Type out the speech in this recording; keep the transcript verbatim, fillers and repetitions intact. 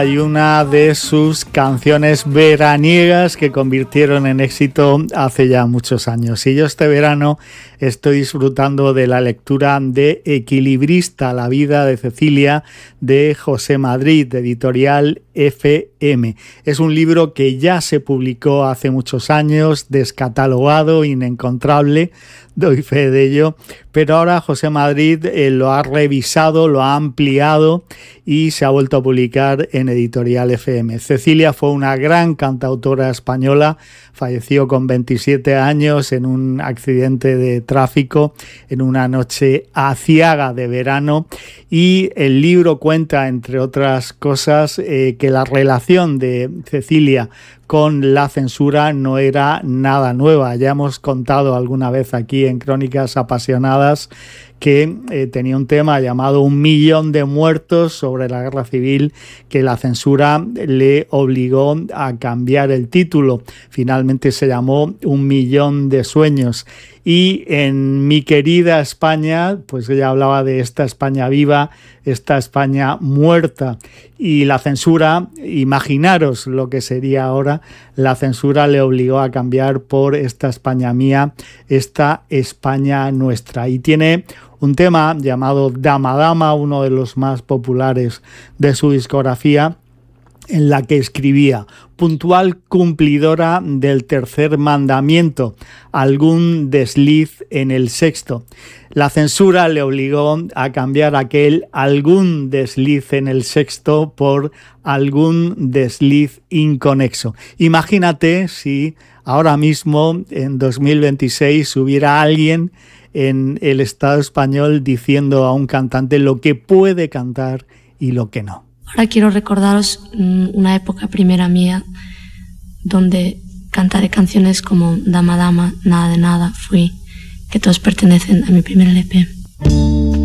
Hay una de sus canciones veraniegas que convirtieron en éxito hace ya muchos años. Y yo este verano estoy disfrutando de la lectura de Equilibrista, la vida de Cecilia, de José Madrid, de editorial F M. Es un libro que ya se publicó hace muchos años, descatalogado, inencontrable, doy fe de ello, pero ahora José Madrid eh, lo ha revisado, lo ha ampliado y se ha vuelto a publicar en editorial F M. Cecilia fue una gran cantautora española, falleció con veintisiete años en un accidente de tráfico en una noche aciaga de verano, y el libro cuenta, entre otras cosas, eh, que la relación de Cecilia con la censura no era nada nueva. Ya hemos contado alguna vez aquí en Crónicas Apasionadas que eh, tenía un tema llamado Un millón de muertos sobre la guerra civil, que la censura le obligó a cambiar el título. Finalmente se llamó Un millón de sueños. Y en Mi querida España, pues ella hablaba de esta España viva, esta España muerta. Y la censura, imaginaros lo que sería ahora, la censura le obligó a cambiar por esta España mía, esta España nuestra. Y tiene un tema llamado Dama Dama, uno de los más populares de su discografía, en la que escribía: puntual cumplidora del tercer mandamiento, algún desliz en el sexto. La censura le obligó a cambiar aquel algún desliz en el sexto por algún desliz inconexo. Imagínate si ahora mismo, en dos mil veintiséis, hubiera alguien en el Estado español diciendo a un cantante lo que puede cantar y lo que no. Ahora quiero recordaros una época primera mía donde cantaré canciones como Dama Dama, Nada de Nada, Fui, que todos pertenecen a mi primer L P.